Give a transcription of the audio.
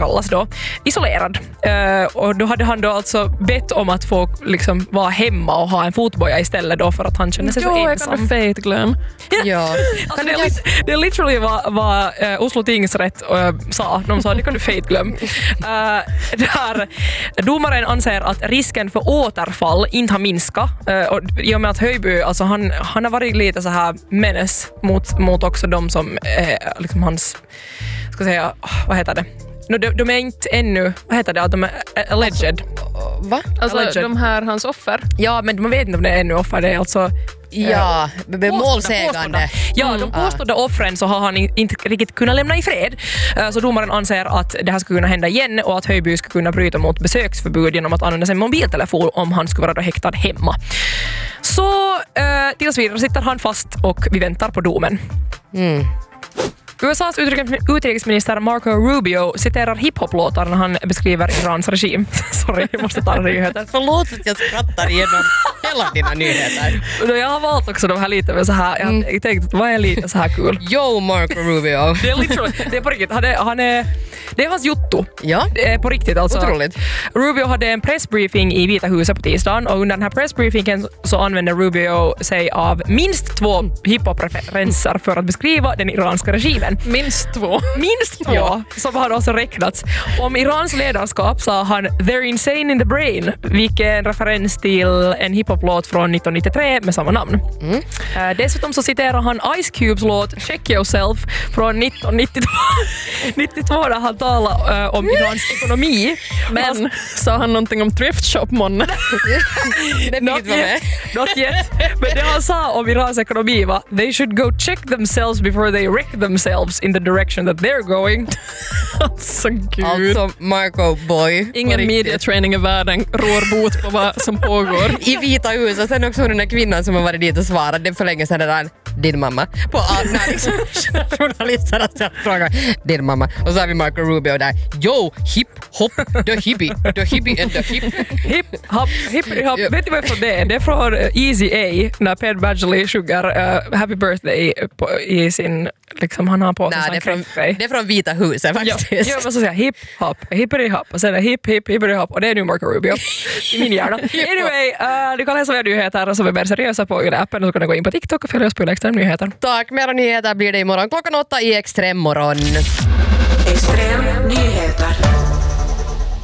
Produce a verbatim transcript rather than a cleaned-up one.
kallas då, isolerad. Uh, och då hade han då alltså bett om att få liksom vara hemma och ha en fotboja istället då för att han kände sig jo, så ensam. Jo, jag kan feit glöm. Ja. Alltså det, är lit- det är literally vad, vad uh, Oslo tingsrätt uh, sa. De sa, det kan du feit glöm. Uh, där, domaren anser att risken för återfall inte har minskat. Uh, och i och med att Höjby, alltså han, han har varit lite så här menace mot, mot också de som är liksom hans, ska säga, vad heter det? No, de, de är inte ännu, vad heter det? De är alleged. Va? Alltså Alleged. de här, hans offer. Ja, men man vet inte om det är ännu offer. Det är alltså Ja, påstådda, målsägande. påstådda. Ja, mm. de påstådda offren så har han inte riktigt kunnat lämna i fred. Så domaren anser att det här skulle kunna hända igen och att Höjby skulle kunna bryta mot besöksförbud genom att använda sin mobiltelefon om han skulle vara då häktad hemma. Så eh, tills vidare sitter han fast och vi väntar på domen. Mm. U S A:s utrikesminister Marco Rubio citerar hiphop-låtar när han beskriver Irans regim. Sorry, jag måste ta nyheter. Förlåt att jag skrattar igenom hela dina nyheter. Jag har valt också de här lite med så här. Jag har mm. tänkt att vad är lite så här kul. Yo, Marco Rubio. Det är literally, det är på riktigt. Han är, han är, det är hans jotto. Ja. Det är på riktigt alltså. Otroligt. Rubio hade en pressbriefing i Vita huset på tisdagen och under den här pressbriefingen så använde Rubio sig av minst två hiphop-referenser för att beskriva den iranska regimen. Minst två. Minst två, ja. Som har också räknats. Om Irans ledarskap sa han “They're insane in the brain”, vilken referens till en hiphop-låt från nittonhundranittiotre med samma namn. Mm. Uh, dessutom så citerar han Ice Cubes låt “Check Yourself” från nittonhundranittiotvå nittiotvå där han talar uh, om Irans ekonomi. Men alltså, sa han någonting om thrift shop, månne? not, yet, not yet. Men det han sa om Irans ekonomi var “They should go check themselves before they wreck themselves in the direction that they're going”. Alltså gud. Alltså Marco boy. Ingen media training i världen rår bot på vad som pågår. I Vita huset. Sen också den där kvinnan som har varit dit och svarat. Det för länge sedan där din mamma. På när liksom journalisterna frågar din mamma. Och så har vi Marco Rubio där. Yo, hip hop, the hippie, the hippie and the hip. Hip hop, hippie hop. Vet du varför det är? Det är från Easy A när Penn Badgley sjunger uh, Happy Birthday på, i sin, liksom han har på sig. Nej, det är, från, det är från Vita huset faktiskt. Ja, ja men så säger hip hop, hippity hop och sen är hip hip hippity hop och det är nu Marco Rubio i min hjärna. Anyway, uh, du kan läsa mer nyheter som är mer seriösa på appen och så kan du gå in på TikTok och följa oss på Extrem Nyheter. Tack, mera nyheter blir det imorgon klockan åtta i Extrem morgon. Extrem Nyheter.